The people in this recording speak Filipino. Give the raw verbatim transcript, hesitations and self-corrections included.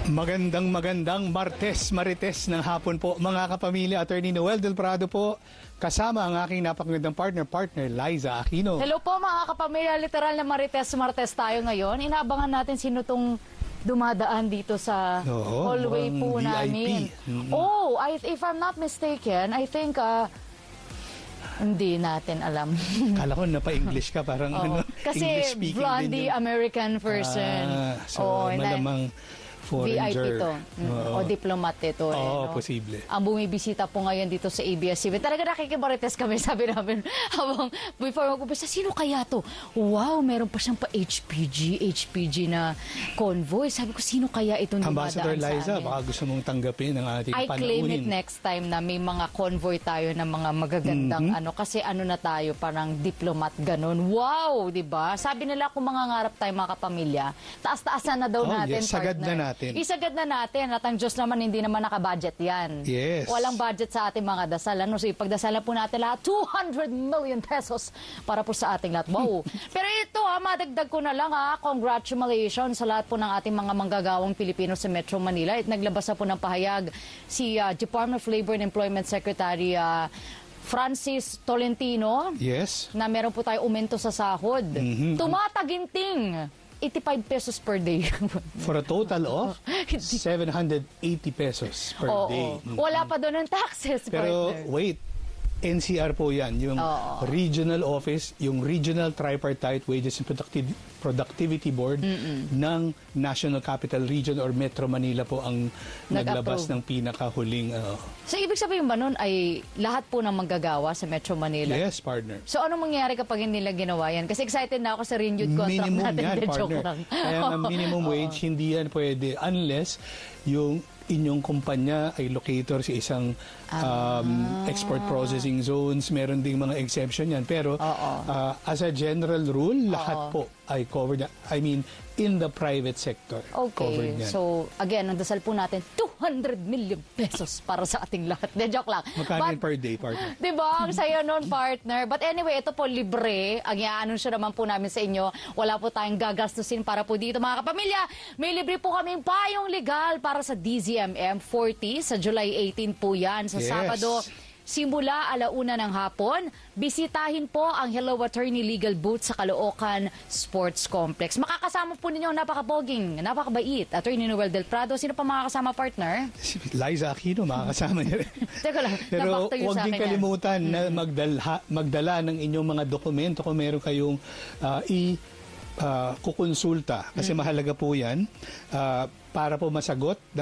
Magandang magandang Martes, Marites ng hapon po mga kapamilya. Attorney Noel Del Prado po, kasama ang aking napakagandang partner, partner Liza Aquino. Hello po mga kapamilya, literal na Marites, Martes tayo ngayon. Inaabangan natin sino tong dumadaan dito sa Oo, hallway mukhang po V I P. namin. Mm-hmm. Oh, I, if I'm not mistaken, I think uh, hindi natin alam. Kala ko napa-English ka, parang Oo. ano, Kasi English-speaking blondie din yung... American person. Ah, so Oo, na- malamang V I P foreigner. to. Mm, Oo. O diplomat ito. Oo, eh, no? posible. Ang bumibisita po ngayon dito sa A B S C B. Talaga nakikibarites kami, sabi namin, habang before mag-umpisa, sino kaya to? Wow, meron pa siyang pa H P G, H P G na convoy. Sabi ko, sino kaya itong Ambassador dumadaan sa Liza, amin? baka gusto mong tanggapin ang ating I panauhin. claim it next time na may mga convoy tayo ng mga magagandang Mm-hmm. ano. Kasi ano na tayo, parang diplomat ganun. Wow, di ba? Sabi nila kung mangangarap tayo mga kapamilya, taas-taasan na daw Oh, natin, yes, sagad partner. na natin. Isagad na natin at ang Diyos naman hindi naman nakabudget yan. Yes. Walang budget sa ating mga dasal. Ano? So ipagdasalan po natin lahat, two hundred million pesos para po sa ating lahat. Wow. Pero ito ha, madagdag ko na lang ha, congratulations sa lahat po ng ating mga manggagawang Pilipino sa Metro Manila. At naglabas na po ng pahayag si uh, Department of Labor and Employment Secretary uh, Francis Tolentino. Yes. Na meron po tayo aumento sa sahod. Mm-hmm. Tumataginting eighty-five pesos per day. For a total of seven hundred eighty pesos per Oo. day. Wala pa doon ng taxes, Pero partner. wait, N C R po yan, yung Oo. regional office, yung Regional Tripartite Wages and Productiv- Productivity Board ng National Capital Region or Metro Manila po ang naglabas Nag-approve. ng pinakahuling... uh, So, ibig sabihin ba nun ay lahat po ng manggagawa sa Metro Manila? yes, partner. So, anong mangyayari kapag hindi nila ginawa yan? Kasi excited na ako sa renewed contract Minimum natin. yan, De, joke partner. lang. Kaya ang minimum wage, hindi yan pwede unless yung inyong kumpanya ay locator sa isang um, export processing zones. Meron ding mga exception yan. Pero Oo. uh, as a general rule, lahat po ay covered. I mean, in the private sector, covered Okay. yan. So, again, ang dasal po natin, two hundred million pesos para sa ating lahat. De, joke lang. Magkano But- yun per day, partner? Diba? Ang sayo nun, partner. But anyway, ito po libre. Ang i-anunsyo naman po namin sa inyo. Wala po tayong gagastusin para po dito, mga kapamilya. May libre po kaming payong legal para sa D Z M M forty sa July eighteen po yan. Sa Yes. Sabado, simula alauna ng hapon, bisitahin po ang Hello Attorney Legal Booth sa Caloocan Sports Complex. Makakasama po ninyo ang napakaboging, napakabait, Attorney Noel Del Prado. Sino pa makakasama, partner? Si Liza Aquino, makakasama niya rin. Teka lang, Pero naback to you huwag sa din akin yan. kalimutan na magdala, magdala ng inyong mga dokumento kung meron kayong uh, i uh, kukonsulta. Kasi mahalaga po yan uh, para po masagot